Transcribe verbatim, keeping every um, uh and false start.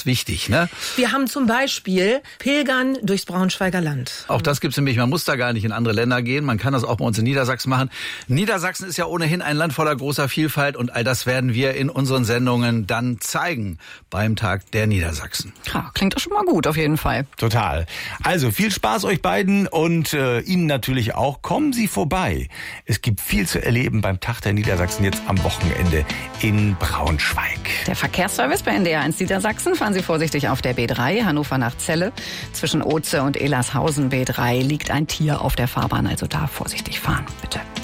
ganz wichtig, ne? Wir haben zum Beispiel Pilgern durchs Braunschweiger Land. Auch das gibt's nämlich. Man muss da gar nicht in andere Länder gehen. Man kann das auch bei uns in Niedersachsen machen. Niedersachsen ist ja ohnehin ein Land voller großer Vielfalt und all das werden wir in unseren Sendungen dann zeigen beim Tag der Niedersachsen. Ja, klingt doch schon mal gut, auf jeden Fall. Total. Also viel Spaß euch beiden und äh, Ihnen natürlich auch. Kommen Sie vorbei. Es gibt viel zu erleben beim Tag der Niedersachsen jetzt am Wochenende in Braunschweig. Der Verkehrsservice bei N D R eins Niedersachsen. Fahren Sie vorsichtig auf der B drei, Hannover nach Celle. Zwischen Oze und Elershausen B drei liegt ein Tier auf der Fahrbahn, also da vorsichtig fahren, bitte.